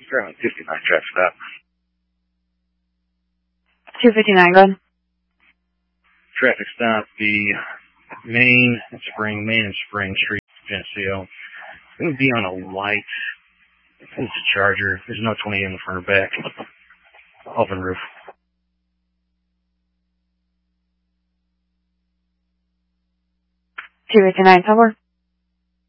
Currently 59 traffic stop. 259, go ahead. Traffic stop, the Main and Spring Street, Geneseo. It's going to be on a white. It's a Charger. There's no 28 in the front or back. Open roof. 259, Tower.